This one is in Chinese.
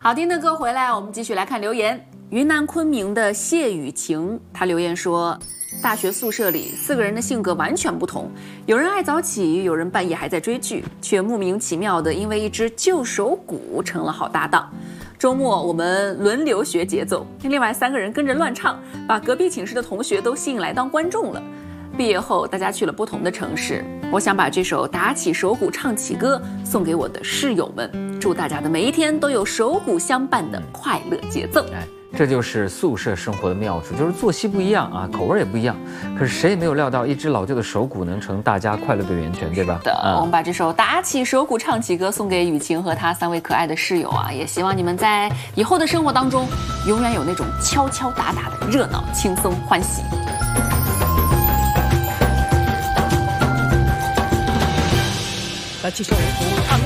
好听的歌回来，我们继续来看留言。云南昆明的谢雨晴，她留言说，大学宿舍里4个人的性格完全不同，有人爱早起，有人半夜还在追剧，却莫名其妙的因为一只旧手鼓成了好搭档。周末我们轮流学节奏，另外3个人跟着乱唱，把隔壁寝室的同学都吸引来当观众了。毕业后大家去了不同的城市，我想把这首打起手鼓唱起歌送给我的室友们，祝大家的每一天都有手鼓相伴的快乐节奏。 这就是宿舍生活的妙处，就是作息不一样啊，口味也不一样，可是谁也没有料到一只老旧的手鼓能成大家快乐的源泉，对吧？ 我们把这首打起手鼓唱起歌送给雨晴和她3位可爱的室友啊，也希望你们在以后的生活当中永远有那种敲敲打打的热闹、轻松、欢喜。 打起手鼓。